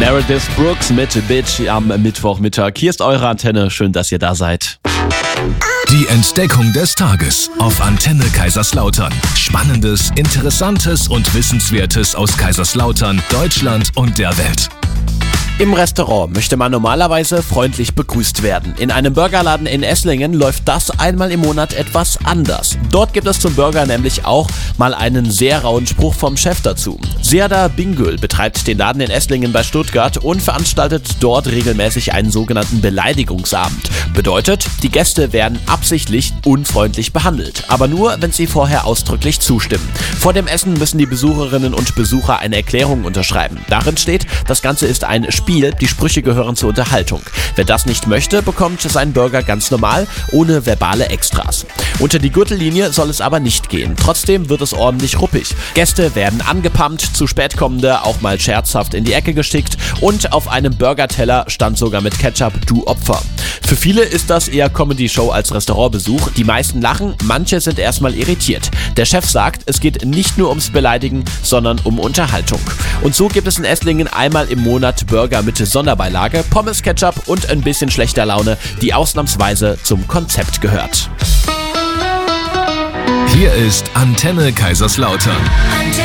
Meredith Brooks mit Bitch am Mittwochmittag. Hier ist eure Antenne. Schön, dass ihr da seid. Die Entdeckung des Tages auf Antenne Kaiserslautern. Spannendes, Interessantes und Wissenswertes aus Kaiserslautern, Deutschland und der Welt. Im Restaurant möchte man normalerweise freundlich begrüßt werden. In einem Burgerladen in Esslingen läuft das einmal im Monat etwas anders. Dort gibt es zum Burger nämlich auch mal einen sehr rauen Spruch vom Chef dazu. Serdar Bingöl betreibt den Laden in Esslingen bei Stuttgart und veranstaltet dort regelmäßig einen sogenannten Beleidigungsabend. Bedeutet, die Gäste werden absichtlich unfreundlich behandelt, aber nur, wenn sie vorher ausdrücklich zustimmen. Vor dem Essen müssen die Besucherinnen und Besucher eine Erklärung unterschreiben. Darin steht, das Ganze ist ein Spiel, die Sprüche gehören zur Unterhaltung. Wer das nicht möchte, bekommt seinen Burger ganz normal, ohne verbale Extras. Unter die Gürtellinie soll es aber nicht gehen. Trotzdem wird es ordentlich ruppig. Gäste werden angepumpt, zu spät kommende auch mal scherzhaft in die Ecke geschickt und auf einem Burgerteller stand sogar mit Ketchup "Du Opfer". Für viele ist das eher Comedy-Show als Restaurantbesuch. Die meisten lachen, manche sind erstmal irritiert. Der Chef sagt, es geht nicht nur ums Beleidigen, sondern um Unterhaltung. Und so gibt es in Esslingen einmal im Monat Burger mit Sonderbeilage, Pommes, Ketchup und ein bisschen schlechter Laune, die ausnahmsweise zum Konzept gehört. Hier ist Antenne Kaiserslautern.